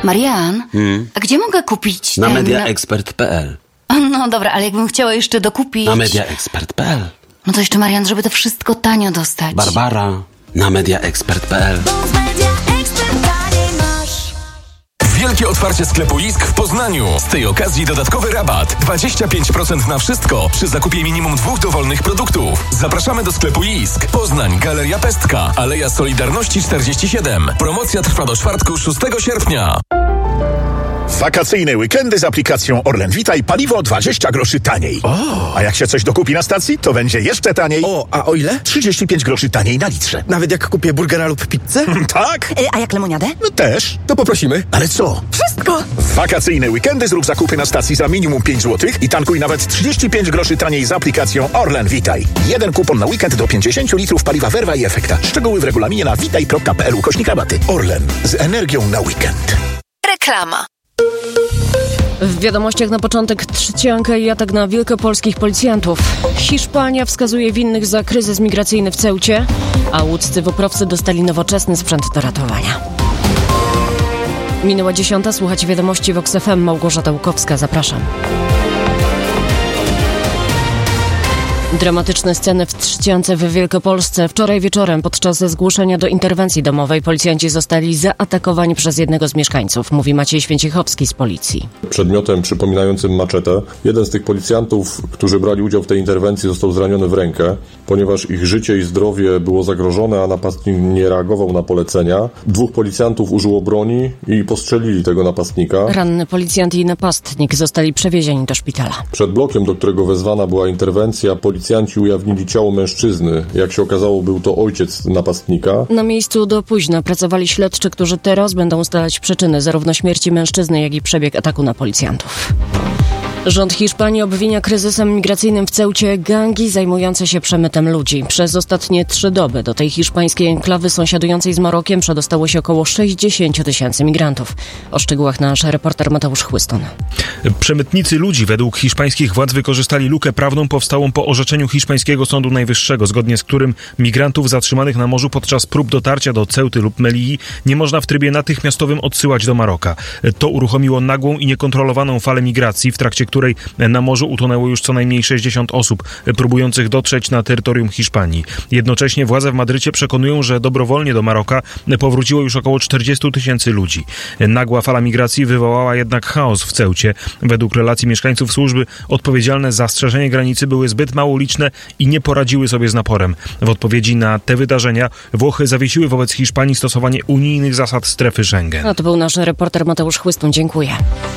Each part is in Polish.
Marian, a gdzie mogę kupić Na mediaexpert.pl. No dobra, ale jakbym chciała jeszcze dokupić... Na mediaexpert.pl. No to jeszcze, Marian, żeby to wszystko tanio dostać. Barbara, na mediaexpert.pl. Wielkie otwarcie sklepu Isk w Poznaniu. Z tej okazji dodatkowy rabat. 25% na wszystko przy zakupie minimum 2 dowolnych produktów. Zapraszamy do sklepu Isk. Poznań, Galeria Pestka, Aleja Solidarności 47. Promocja trwa do czwartku 6 sierpnia. Wakacyjne weekendy z aplikacją Orlen Vitaj paliwo 20 groszy taniej. A jak się coś dokupi na stacji, to będzie jeszcze taniej. A o ile? 35 groszy taniej na litrze. Nawet jak kupię burgera lub pizzę? Tak? A jak lemoniadę? No też. To poprosimy. Ale co? Wszystko! W wakacyjne weekendy zrób zakupy na stacji za minimum 5 zł i tankuj nawet 35 groszy taniej z aplikacją Orlen Vitaj. Jeden kupon na weekend do 50 litrów paliwa Verva i Efekta. Szczegóły w regulaminie na vitaj.pl/rabaty. Orlen. Z energią na weekend. Reklama. W wiadomościach na początek trzcianka i atak na wielkopolskich policjantów. Hiszpania wskazuje winnych za kryzys migracyjny w Ceucie, a łódzcy woprowcy dostali nowoczesny sprzęt do ratowania. Minęła 10, słuchacie wiadomości Vox FM. Małgorzata Łukowska, zapraszam. Dramatyczne sceny w Trzciance w Wielkopolsce. Wczoraj wieczorem podczas zgłoszenia do interwencji domowej policjanci zostali zaatakowani przez jednego z mieszkańców, mówi Maciej Święcichowski z policji. Przedmiotem przypominającym maczetę. Jeden z tych policjantów, którzy brali udział w tej interwencji, został zraniony w rękę, ponieważ ich życie i zdrowie było zagrożone, a napastnik nie reagował na polecenia. 2 policjantów użyło broni i postrzelili tego napastnika. Ranny policjant i napastnik zostali przewiezieni do szpitala. Przed blokiem, do którego wezwana była interwencja, policjanci ujawnili ciało mężczyzny. Jak się okazało, był to ojciec napastnika. Na miejscu do późna pracowali śledczy, którzy teraz będą ustalać przyczyny zarówno śmierci mężczyzny, jak i przebieg ataku na policjantów. Rząd Hiszpanii obwinia kryzysem migracyjnym w Ceucie gangi zajmujące się przemytem ludzi. Przez ostatnie 3 doby do tej hiszpańskiej enklawy sąsiadującej z Marokiem przedostało się około 60 000 migrantów. O szczegółach nasz reporter Mateusz Chłyston. Przemytnicy ludzi według hiszpańskich władz wykorzystali lukę prawną powstałą po orzeczeniu hiszpańskiego Sądu Najwyższego, zgodnie z którym migrantów zatrzymanych na morzu podczas prób dotarcia do Ceuty lub Melilli nie można w trybie natychmiastowym odsyłać do Maroka. To uruchomiło nagłą i niekontrolowaną falę migracji, w trakcie której na morzu utonęło już co najmniej 60 osób próbujących dotrzeć na terytorium Hiszpanii. Jednocześnie władze w Madrycie przekonują, że dobrowolnie do Maroka powróciło już około 40 000 ludzi. Nagła fala migracji wywołała jednak chaos w Ceucie. Według relacji mieszkańców służby odpowiedzialne za strzeżenie granicy były zbyt mało liczne i nie poradziły sobie z naporem. W odpowiedzi na te wydarzenia Włochy zawiesiły wobec Hiszpanii stosowanie unijnych zasad strefy Schengen. A to był nasz reporter Mateusz Chłystun. Dziękuję.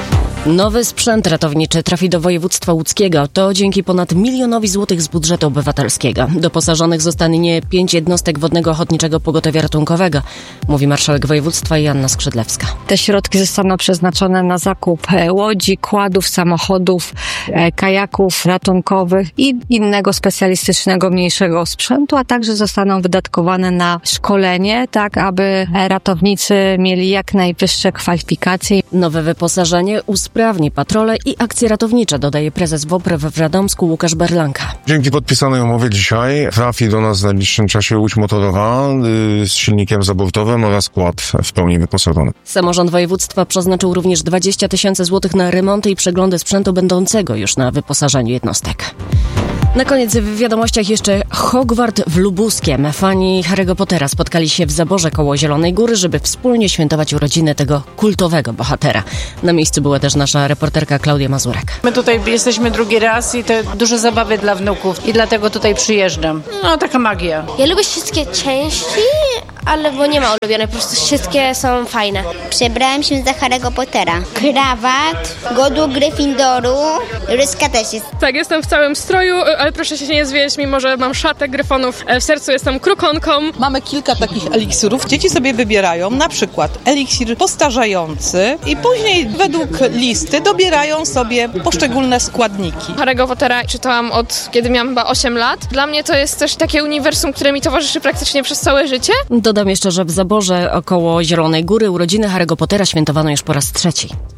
Nowy sprzęt ratowniczy trafi do województwa łódzkiego. To dzięki ponad 1 000 000 złotych z budżetu obywatelskiego. Doposażonych zostanie 5 jednostek Wodnego Ochotniczego Pogotowia Ratunkowego, mówi marszałek województwa Joanna Skrzydlewska. Te środki zostaną przeznaczone na zakup łodzi, kładów, samochodów, kajaków ratunkowych i innego specjalistycznego, mniejszego sprzętu, a także zostaną wydatkowane na szkolenie, tak aby ratownicy mieli jak najwyższe kwalifikacje. Nowe wyposażenie usprawni patrole i akcje ratownicze, dodaje prezes WOPR w Radomsku Łukasz Berlanka. Dzięki podpisanej umowie dzisiaj trafi do nas w najbliższym czasie łódź motorowa z silnikiem zabortowym oraz skład w pełni wyposażony. Samorząd województwa przeznaczył również 20 000 złotych na remonty i przeglądy sprzętu będącego już na wyposażeniu jednostek. Na koniec w wiadomościach jeszcze Hogwart w Lubuskiem. Fani Harry'ego Pottera spotkali się w Zaborze koło Zielonej Góry, żeby wspólnie świętować urodziny tego kultowego bohatera. Na miejscu była też nasza reporterka Klaudia Mazurek. My tutaj jesteśmy drugi raz i to duże zabawy dla wnuków i dlatego tutaj przyjeżdżam. No, taka magia. Ja lubię wszystkie części, ale bo nie ma ulubionej, po prostu wszystkie są fajne. Przebrałem się za Harry'ego Pottera. Krawat, godło Gryffindoru, ryska też jest. Tak, jestem w całym stroju, ale proszę się nie zwieść, mimo że mam szatę gryfonów. W sercu jestem krukonką. Mamy kilka takich eliksirów. Dzieci sobie wybierają na przykład eliksir postarzający i później według listy dobierają sobie poszczególne składniki. Harry'ego Pottera czytałam od kiedy miałam chyba 8 lat. Dla mnie to jest też takie uniwersum, które mi towarzyszy praktycznie przez całe życie. Dodam jeszcze, że w Zaborze około Zielonej Góry urodziny Harry'ego Pottera świętowano już po raz 3.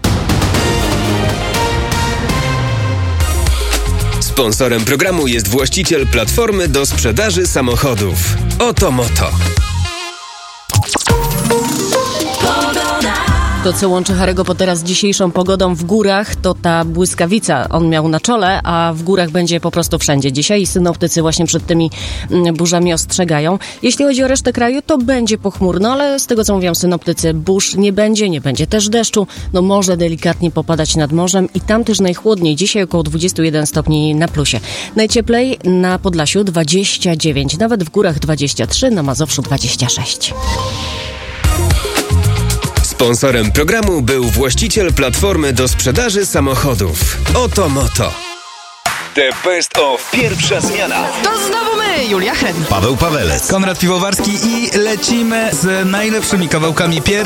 Sponsorem programu jest właściciel platformy do sprzedaży samochodów Oto Moto. To, co łączy Harry'ego Pottera z dzisiejszą pogodą w górach, to ta błyskawica. On miał na czole, a w górach będzie po prostu wszędzie dzisiaj. Synoptycy właśnie przed tymi burzami ostrzegają. Jeśli chodzi o resztę kraju, to będzie pochmurno, ale z tego, co mówią synoptycy, burz nie będzie też deszczu. No może delikatnie popadać nad morzem i tam też najchłodniej. Dzisiaj około 21 stopni na plusie. Najcieplej na Podlasiu 29, nawet w górach 23, na Mazowszu 26. Sponsorem programu był właściciel platformy do sprzedaży samochodów. Oto Moto. The Best of Pierwsza Zmiana. To znowu my, Julia Hen, Paweł Pawelec, Konrad Piwowarski i lecimy z najlepszymi kawałkami